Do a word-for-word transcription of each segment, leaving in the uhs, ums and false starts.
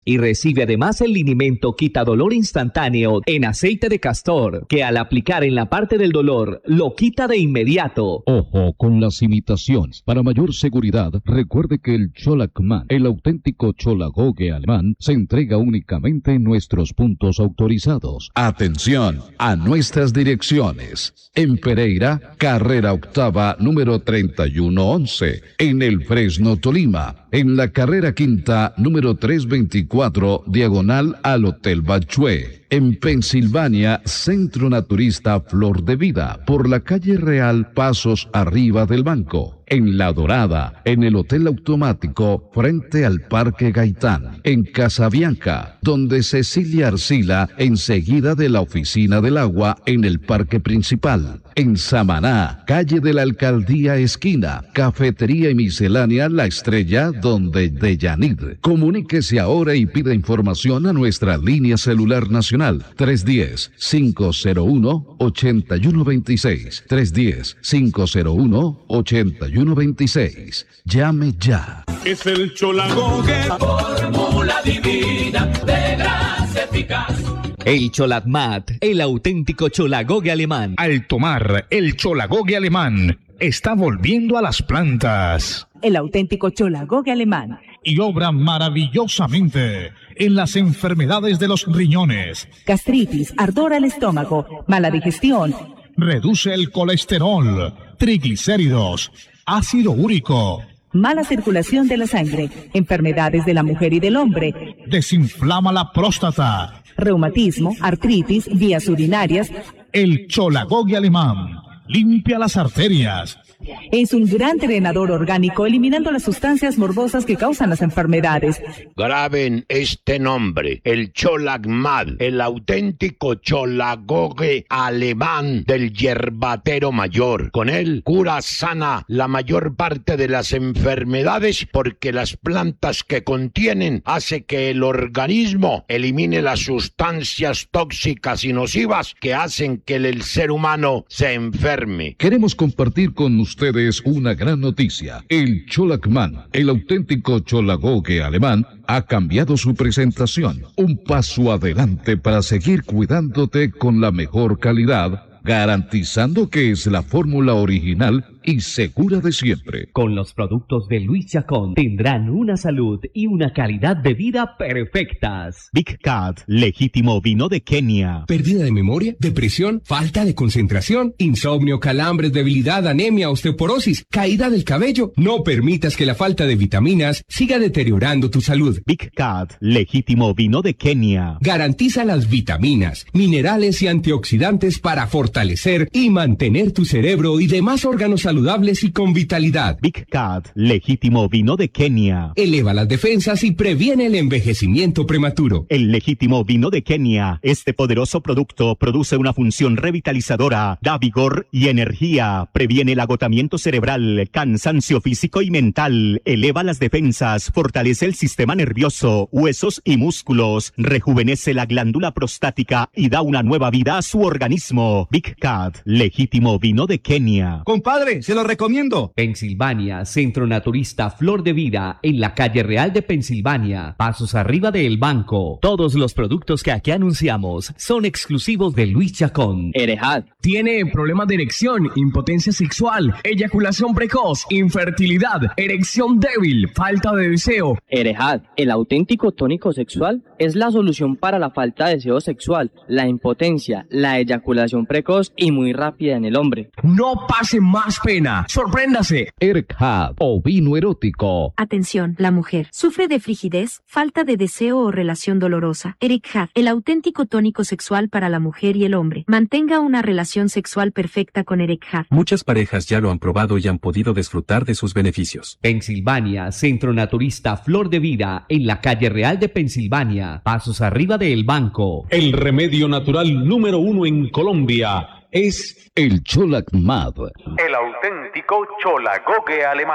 Y recibe además el linimento quita dolor instantáneo en aceite de castor, que al aplicar en la parte del dolor, lo quita de inmediato. Ojo con las imitaciones. Para mayor seguridad, recuerde que el Cholacman, el auténtico Cholagogue alemán, se entrega únicamente en nuestros puntos autorizados. Atención a nuestras direcciones. En Pereira, carrera octava, número treinta y uno once. En el Fresno, Tolima. En la carrera quinta, número trescientos veinticuatro, diagonal al Hotel Bachué. En Pensilvania, Centro Naturista Flor de Vida, por la calle Real, pasos arriba del banco. En La Dorada, en el Hotel Automático, frente al Parque Gaitán. En Casabianca, donde Cecilia Arcila, enseguida de la Oficina del Agua, en el Parque Principal. En Samaná, calle de la Alcaldía esquina, Cafetería y Miscelánea La Estrella, donde Deyanid. Comuníquese ahora y pida información a nuestra línea celular nacional tres uno cero, cinco cero uno, ocho uno dos seis, tres uno cero, cinco cero uno, ocho uno dos seis. Llame ya. Es el Cholagogue, fórmula divina de grasa eficaz. El Cholatmat, el auténtico Cholagogue alemán. Al tomar el Cholagogue alemán, está volviendo a las plantas. El auténtico Cholagogue alemán. Y obra maravillosamente en las enfermedades de los riñones. Gastritis, ardor al estómago, mala digestión. Reduce el colesterol, triglicéridos, ácido úrico. Mala circulación de la sangre, enfermedades de la mujer y del hombre. Desinflama la próstata. Reumatismo, artritis, vías urinarias. El Cholagogue alemán limpia las arterias. Es un gran drenador orgánico, eliminando las sustancias morbosas que causan las enfermedades. Graben este nombre, el Cholagmad, el auténtico Cholagogue alemán del yerbatero mayor. Con él cura sana la mayor parte de las enfermedades, porque las plantas que contienen hace que el organismo elimine las sustancias tóxicas y nocivas que hacen que el ser humano se enferme. Queremos compartir con ustedes una gran noticia. El Cholacman, el auténtico Cholagogue alemán, ha cambiado su presentación. Un paso adelante para seguir cuidándote con la mejor calidad, garantizando que es la fórmula original y segura de siempre. Con los productos de Luis Chacón tendrán una salud y una calidad de vida perfectas. Big Cat, legítimo vino de Kenia. Pérdida de memoria, depresión, falta de concentración, insomnio, calambres, debilidad, anemia, osteoporosis, caída del cabello. No permitas que la falta de vitaminas siga deteriorando tu salud. Big Cat, legítimo vino de Kenia. Garantiza las vitaminas, minerales y antioxidantes para fortalecer y mantener tu cerebro y demás órganos saludables y con vitalidad. Big Cat, legítimo vino de Kenia. Eleva las defensas y previene el envejecimiento prematuro. El legítimo vino de Kenia. Este poderoso producto produce una función revitalizadora, da vigor y energía, previene el agotamiento cerebral, cansancio físico y mental, eleva las defensas, fortalece el sistema nervioso, huesos y músculos, rejuvenece la glándula prostática y da una nueva vida a su organismo. Big Cat, legítimo vino de Kenia. Compadre, se lo recomiendo. Pensilvania, Centro Naturista Flor de Vida, en la calle Real de Pensilvania, pasos arriba del banco. Todos los productos que aquí anunciamos son exclusivos de Luis Chacón. Erejad. Tiene problemas de erección, impotencia sexual, eyaculación precoz, infertilidad, erección débil, falta de deseo. Erejad, el auténtico tónico sexual es la solución para la falta de deseo sexual, la impotencia, la eyaculación precoz y muy rápida en el hombre. No pase más pena, sorpréndase. Erejad, ovino erótico. Atención, la mujer sufre de frigidez, falta de deseo o relación dolorosa. Erejad, el auténtico tónico sexual para la mujer y el hombre. Mantenga una relación sexual perfecta con Erejad. Muchas parejas ya lo han probado y han podido disfrutar de sus beneficios. Pensilvania, Centro Naturista Flor de Vida, en la calle Real de Pensilvania, pasos arriba del banco. El remedio natural número uno en Colombia es el Cholacmad, el auténtico Cholagogue alemán.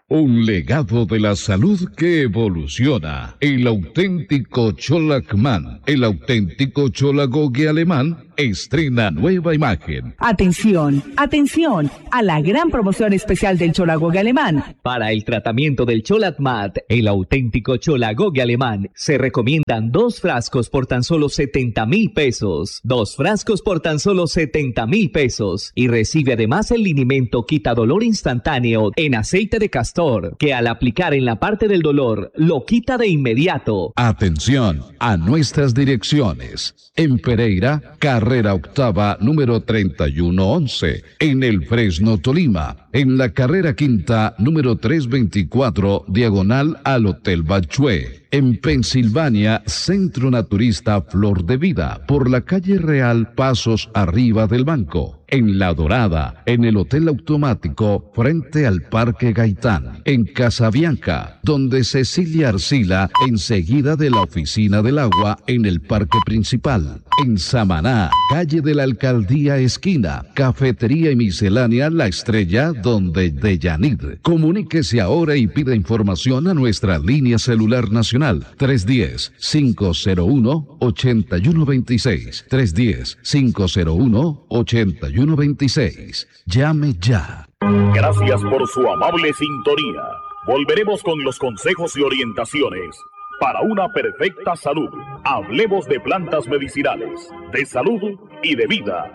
Un legado de la salud que evoluciona. El auténtico Cholacman, el auténtico Cholagogue alemán, estrena nueva imagen. Atención, atención a la gran promoción especial del Cholagogue alemán. Para el tratamiento del Cholacmat, el auténtico Cholagogue alemán, se recomiendan dos frascos por tan solo setenta mil pesos. Dos frascos por tan solo setenta mil pesos. Y recibe además el linimento quita dolor instantáneo en aceite de castor, que al aplicar en la parte del dolor, lo quita de inmediato. Atención a nuestras direcciones. En Pereira, carrera octava número treinta y uno once. En el Fresno, Tolima. En la carrera quinta número trescientos veinticuatro, diagonal al Hotel Bachué. En Pensilvania, Centro Naturista Flor de Vida, por la calle Real, pasos arriba del banco. En La Dorada, en el Hotel Automático, frente al Parque Gaitán. En Casabianca, donde Cecilia Arcila, enseguida de la Oficina del Agua, en el Parque Principal. En Samaná, calle de la Alcaldía Esquina, Cafetería y Miscelánea La Estrella, donde Deyanid. Comuníquese ahora y pida información a nuestra línea celular nacional tres uno cero, cinco cero uno, ocho uno dos seis, tres uno cero, cinco cero uno, ocho uno dos seis. Llame ya. Gracias por su amable sintonía. Volveremos con los consejos y orientaciones para una perfecta salud. Hablemos de plantas medicinales, de salud y de vida.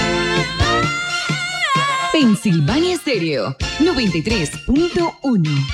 Pensilvania Estéreo noventa y tres punto uno.